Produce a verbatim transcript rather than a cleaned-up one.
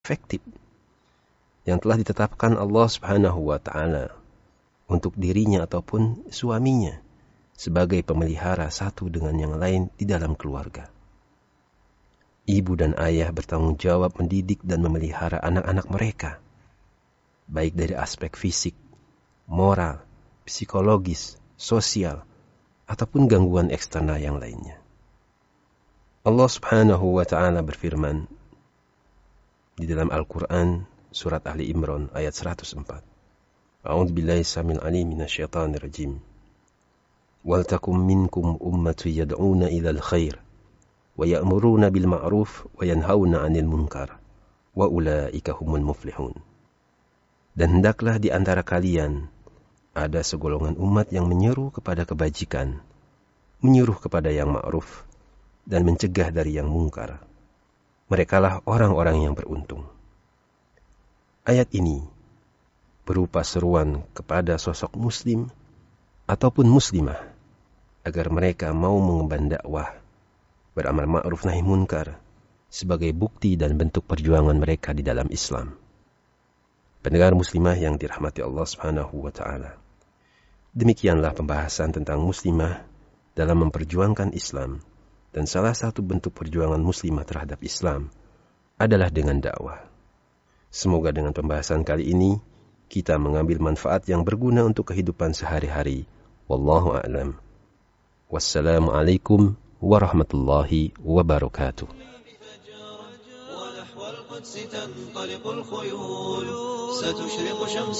efektif yang telah ditetapkan Allah Subhanahu wa Ta'ala untuk dirinya ataupun suaminya sebagai pemelihara satu dengan yang lain di dalam keluarga. Ibu dan ayah bertanggung jawab mendidik dan memelihara anak-anak mereka, baik dari aspek fisik, moral, psikologis, sosial, ataupun gangguan eksternal yang lainnya. Allah Subhanahu wa Ta'ala berfirman di dalam Al-Quran surat Ali Imran ayat seratus empat. A'udzu billahi samil alim minasyaitonir rajim. Wal takum minkum ummatun yad'una ilal khair wa ya'muruna bil ma'ruf wa yanhauna 'anil munkar wa ulaika humul muflihun. Dan hendaklah di antara kalian ada segolongan umat yang menyeru kepada kebajikan, menyuruh kepada yang ma'ruf, dan mencegah dari yang mungkar. Merekalah orang-orang yang beruntung. Ayat ini berupa seruan kepada sosok muslim ataupun muslimah agar mereka mau mengemban dakwah, beramal ma'ruf nahi munkar sebagai bukti dan bentuk perjuangan mereka di dalam Islam. Pendengar muslimah yang dirahmati Allah Subhanahu wa Ta'ala, demikianlah pembahasan tentang muslimah dalam memperjuangkan Islam, dan salah satu bentuk perjuangan muslimah terhadap Islam adalah dengan dakwah. Semoga dengan pembahasan kali ini kita mengambil manfaat yang berguna untuk kehidupan sehari-hari. Wallahu a'lam. Wassalamualaikum warahmatullahi wabarakatuh. ونحو القدس تنطلق الخيول ستشرق شمس